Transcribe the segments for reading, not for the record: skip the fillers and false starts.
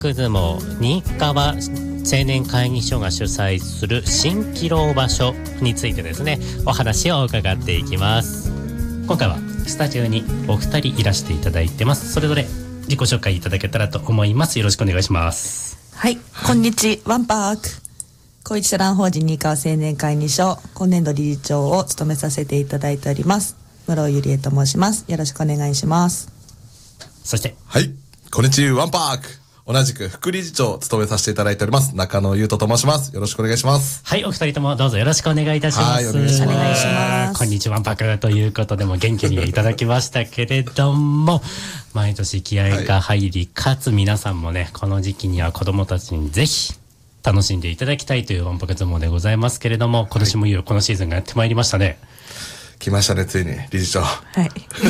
相撲新川青年会議所が主催する蜃気楼場所についてですね、お話を伺っていきます。今回はスタジオにお二人いらしていただいてます。それぞれ自己紹介いただけたらと思います。よろしくお願いします。 はい、こんにちは。ワンパーク公益社団法人新川青年会議所今年度理事長を務めさせていただいております室尾ゆりえと申します。よろしくお願いします。 そしてはい、こんにちは。ワンパーク同じく副理事長を務めさせていただいております中野優斗と申します。よろしくお願いします。 はい、お二人ともどうぞよろしくお願いいたします。 はい、お願いします。 こんにちは、ワンパクということでも元気にいただきましたけれども毎年気合が入り、かつ皆さんもね、この時期には子どもたちにぜひ楽しんでいただきたいというわんぱく相撲でございますけれども、今年もいよいよこのシーズンがやってまいりましたね。 来ましたね、ついに理事長。 はい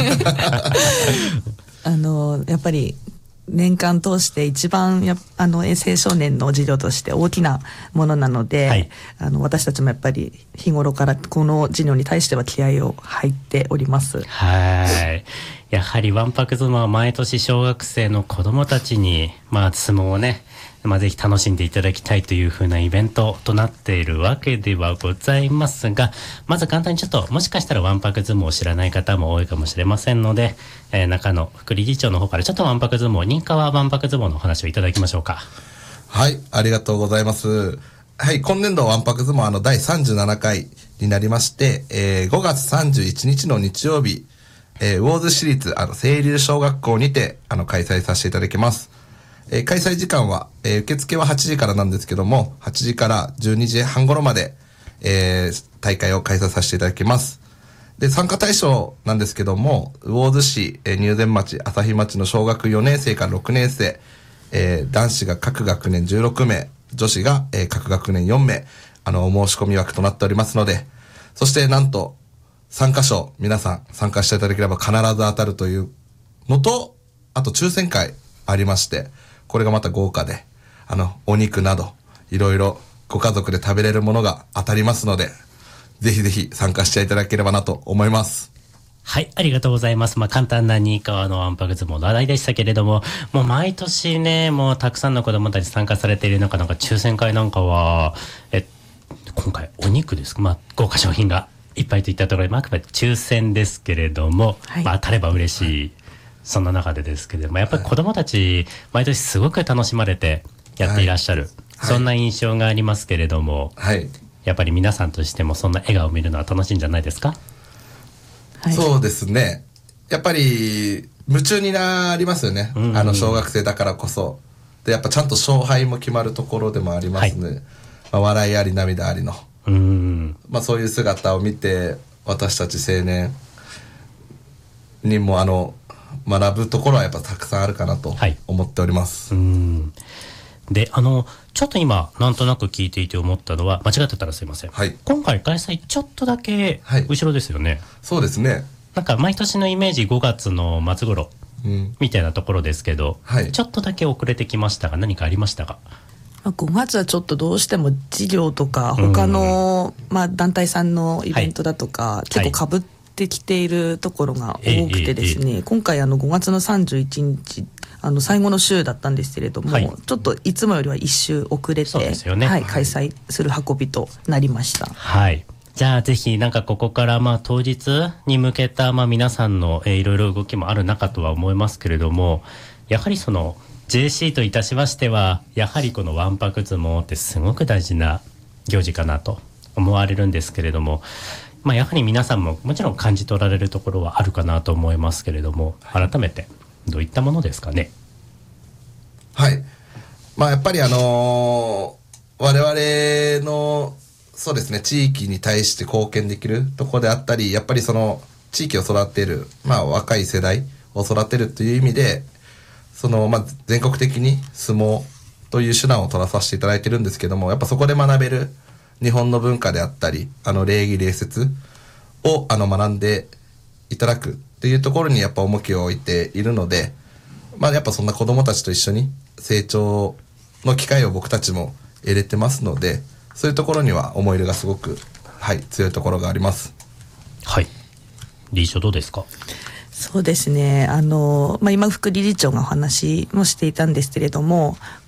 やっぱり年間通して一番青少年の事業として大きなものなので、はい、私たちもやっぱり日頃からこの事業に対しては気合を入っております。 はい、やはりわんぱく相撲は毎年小学生の子どもたちに、相撲をね、ぜひ楽しんでいただきたいというふうなイベントとなっているわけではございますが、まず簡単にちょっともしかしたらわんぱく相撲を知らない方も多いかもしれませんので、中野副理事長の方からちょっとわんぱく相撲、新川わんぱく相撲のお話をいただきましょうか。 はい、ありがとうございます。はい、今年度わんぱく相撲第37回になりまして、5月31日の日曜日、魚津市立清流小学校にて開催させていただきます。開催時間は、受付は8時からなんですけども、8時から12時半頃まで、大会を開催させていただきます。で、参加対象なんですけども、魚津市、入善町、朝日町の小学4年生から6年生、男子が各学年16名、女子が、各学年4名、お申し込み枠となっておりますので、そしてなんと、参加賞、皆さん参加していただければ必ず当たるというのと、あと抽選会ありまして、これがまた豪華で、お肉など、いろいろご家族で食べれるものが当たりますので、ぜひぜひ参加していただければなと思います。 はい、ありがとうございます。簡単な新川のわんぱく相撲の話題でしたけれども、もう毎年ね、もうたくさんの子どもたち参加されている中、抽選会なんかは、今回お肉ですか、豪華商品がいっぱいといったところで、あくまで抽選ですけれども、はい、当たれば嬉しい。はい、そんな中でですけれども、やっぱり子どもたち、毎年すごく楽しまれてやっていらっしゃる、はい、そんな印象がありますけれども、はい、やっぱり皆さんとしてもそんな笑顔を見るのは楽しいんじゃないですか？ はい、そうですね。やっぱり夢中になりますよね。小学生だからこそ。で、やっぱちゃんと勝敗も決まるところでもありますね。はい、笑いあり涙ありの。そういう姿を見て、私たち青年にも学ぶところはやっぱたくさんあるかなと思っております。 はい、で、ちょっと今なんとなく聞いていて思ったのは、間違ってたらすいません。はい、今回開催ちょっとだけ後ろですよね。はい、 そうですね。 毎年のイメージ5月の末頃みたいなところですけど、はい、ちょっとだけ遅れてきましたが、何かありましたか ？5月はちょっとどうしても事業とか他の、団体さんのイベントだとか、はい、結構被ってきているところが多くてですね、今回5月の31日最後の週だったんですけれども、はい、ちょっといつもよりは1週遅れて、ね、はい、開催する運びとなりました。 はい、じゃあぜひここから当日に向けた皆さんのいろいろ動きもある中とは思いますけれども、やはりその JC といたしましては、やはりこのわんぱく相撲ってすごく大事な行事かなと思われるんですけれども、やはり皆さんももちろん感じ取られるところはあるかなと思いますけれども、改めてどういったものですかね？ はい、やっぱり我々のそうですね、地域に対して貢献できるところであったり、やっぱりその地域を育てる、若い世代を育てるという意味で、全国的に相撲という手段を取らさせていただいてるんですけども、やっぱそこで学べる日本の文化であったり、礼儀礼節を学んでいただくっていうところにやっぱ重きを置いているので、やっぱそんな子どもたちと一緒に成長の機会を僕たちも得れてますので、そういうところには思い入れがすごく、はい、強いところがあります。 はい、理事長どうですか？ そうですね、今副理事長がお話もしていたんですけれども、